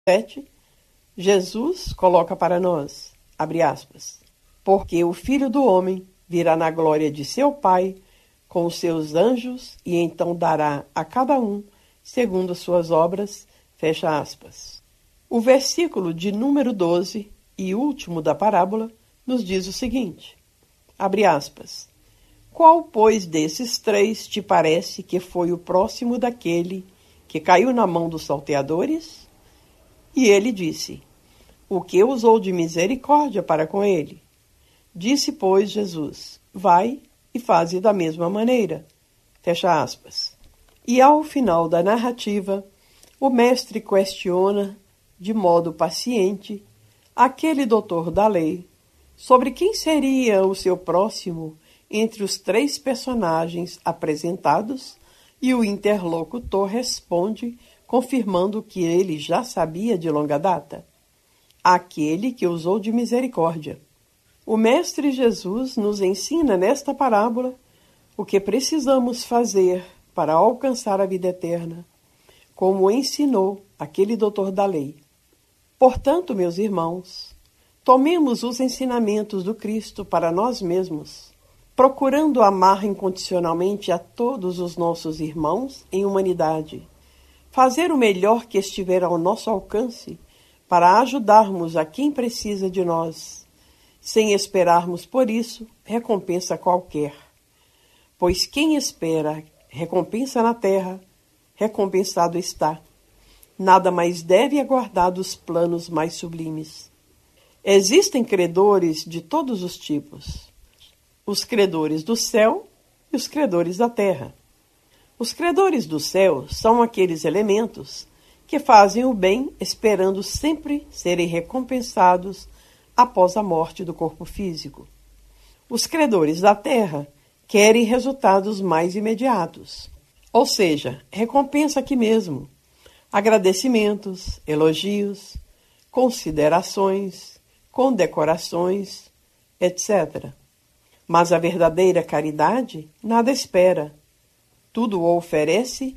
7, Jesus coloca para nós, abre aspas, porque o Filho do Homem virá na glória de seu Pai com os seus anjos e então dará a cada um segundo as suas obras, fecha aspas. O versículo de número 12 e último da parábola nos diz o seguinte, abre aspas, qual, pois, desses três te parece que foi o próximo daquele que caiu na mão dos salteadores? E ele disse, o que usou de misericórdia para com ele? Disse, pois, Jesus, vai e faze da mesma maneira. Fecha aspas. E ao final da narrativa, o mestre questiona, de modo paciente, aquele doutor da lei, sobre quem seria o seu próximo entre os três personagens apresentados, e o interlocutor responde, confirmando o que ele já sabia de longa data. Aquele que usou de misericórdia. O Mestre Jesus nos ensina nesta parábola o que precisamos fazer para alcançar a vida eterna, como ensinou aquele doutor da lei. Portanto, meus irmãos, tomemos os ensinamentos do Cristo para nós mesmos, procurando amar incondicionalmente a todos os nossos irmãos em humanidade, fazer o melhor que estiver ao nosso alcance para ajudarmos a quem precisa de nós, sem esperarmos por isso recompensa qualquer. Pois quem espera recompensa na terra, recompensado está. Nada mais deve aguardar dos planos mais sublimes. Existem credores de todos os tipos. Os credores do céu e os credores da terra. Os credores do céu são aqueles elementos que fazem o bem esperando sempre serem recompensados após a morte do corpo físico. Os credores da terra querem resultados mais imediatos, ou seja, recompensa aqui mesmo, agradecimentos, elogios, considerações, condecorações, etc. Mas a verdadeira caridade nada espera, tudo o oferece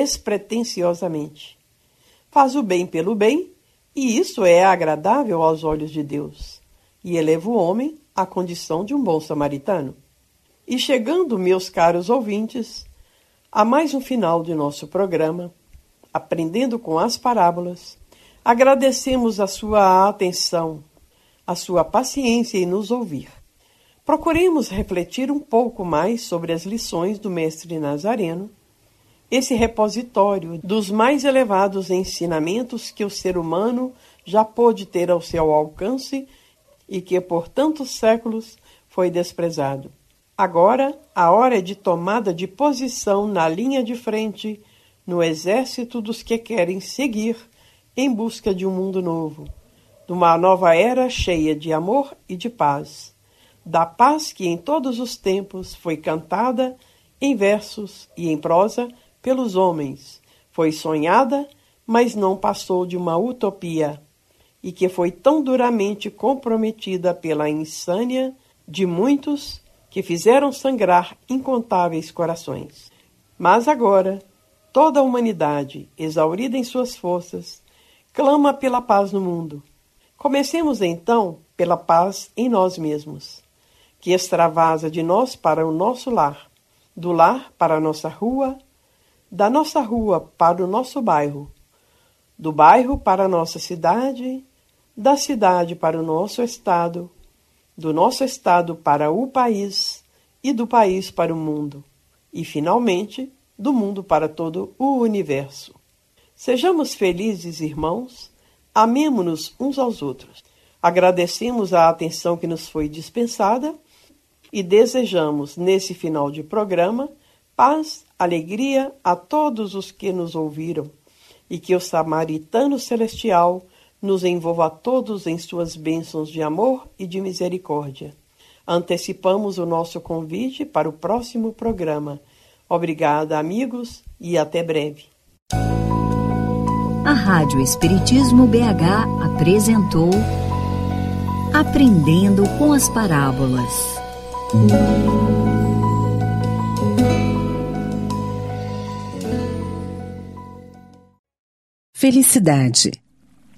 despretensiosamente. Faz o bem pelo bem, e isso é agradável aos olhos de Deus, e eleva o homem à condição de um bom samaritano. E chegando, meus caros ouvintes, a mais um final de nosso programa, Aprendendo com as Parábolas, agradecemos a sua atenção, a sua paciência em nos ouvir. Procuremos refletir um pouco mais sobre as lições do Mestre Nazareno, esse repositório dos mais elevados ensinamentos que o ser humano já pôde ter ao seu alcance e que por tantos séculos foi desprezado. Agora, a hora é de tomada de posição na linha de frente, no exército dos que querem seguir em busca de um mundo novo, de uma nova era cheia de amor e de paz, da paz que em todos os tempos foi cantada em versos e em prosa pelos homens, foi sonhada, mas não passou de uma utopia, e que foi tão duramente comprometida pela insânia de muitos que fizeram sangrar incontáveis corações. Mas agora, toda a humanidade, exaurida em suas forças, clama pela paz no mundo. Comecemos então pela paz em nós mesmos, que extravasa de nós para o nosso lar, do lar para a nossa rua, da nossa rua para o nosso bairro, do bairro para a nossa cidade, da cidade para o nosso estado, do nosso estado para o país e do país para o mundo, e, finalmente, do mundo para todo o universo. Sejamos felizes, irmãos, amemo-nos uns aos outros. Agradecemos a atenção que nos foi dispensada e desejamos, nesse final de programa, paz, alegria a todos os que nos ouviram e que o Samaritano Celestial nos envolva a todos em suas bênçãos de amor e de misericórdia. Antecipamos o nosso convite para o próximo programa. Obrigada, amigos, e até breve. A Rádio Espiritismo BH apresentou Aprendendo com as Parábolas. Felicidade